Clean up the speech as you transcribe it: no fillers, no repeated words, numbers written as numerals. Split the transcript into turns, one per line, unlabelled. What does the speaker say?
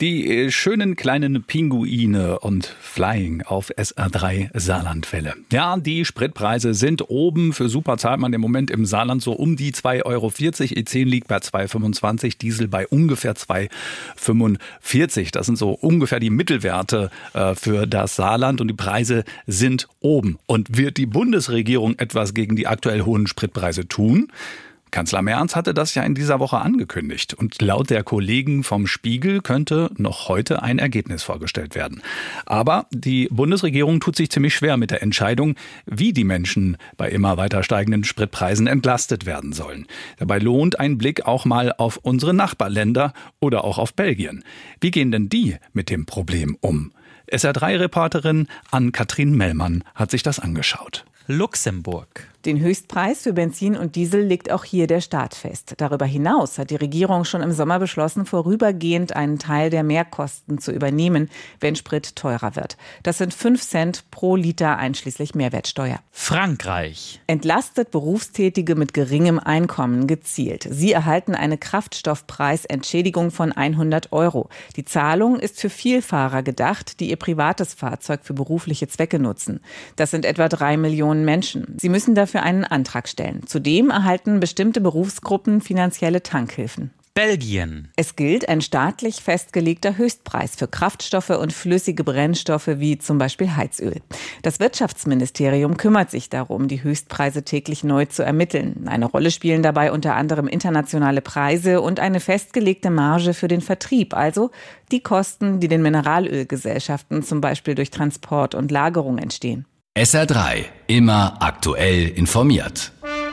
Die schönen kleinen Pinguine und Flying auf SR3 Saarlandwelle. Ja, die Spritpreise sind oben. Für Super zahlt man im Moment im Saarland so um die 2,40 Euro. E10 liegt bei 2,25, Diesel bei ungefähr 2,45. Das sind so ungefähr die Mittelwerte für das Saarland und die Preise sind oben. Und wird die Bundesregierung etwas gegen die aktuell hohen Spritpreise tun? Kanzler Merz hatte das ja in dieser Woche angekündigt. Und laut der Kollegen vom Spiegel könnte noch heute ein Ergebnis vorgestellt werden. Aber die Bundesregierung tut sich ziemlich schwer mit der Entscheidung, wie die Menschen bei immer weiter steigenden Spritpreisen entlastet werden sollen. Dabei lohnt ein Blick auch mal auf unsere Nachbarländer oder auch auf Belgien. Wie gehen denn die mit dem Problem um? SR3-Reporterin Ann-Kathrin Mellmann hat sich das angeschaut.
Luxemburg.
Den Höchstpreis für Benzin und Diesel legt auch hier der Staat fest. Darüber hinaus hat die Regierung schon im Sommer beschlossen, vorübergehend einen Teil der Mehrkosten zu übernehmen, wenn Sprit teurer wird. Das sind 5 Cent pro Liter einschließlich Mehrwertsteuer.
Frankreich.
Entlastet Berufstätige mit geringem Einkommen gezielt. Sie erhalten eine Kraftstoffpreisentschädigung von 100 Euro. Die Zahlung ist für Vielfahrer gedacht, die ihr privates Fahrzeug für berufliche Zwecke nutzen. Das sind etwa 3 Millionen Menschen. Sie müssen dafür einen Antrag stellen. Zudem erhalten bestimmte Berufsgruppen finanzielle Tankhilfen.
Belgien.
Es gilt ein staatlich festgelegter Höchstpreis für Kraftstoffe und flüssige Brennstoffe wie zum Beispiel Heizöl. Das Wirtschaftsministerium kümmert sich darum, die Höchstpreise täglich neu zu ermitteln. Eine Rolle spielen dabei unter anderem internationale Preise und eine festgelegte Marge für den Vertrieb, also die Kosten, die den Mineralölgesellschaften zum Beispiel durch Transport und Lagerung entstehen.
SR3, immer aktuell informiert.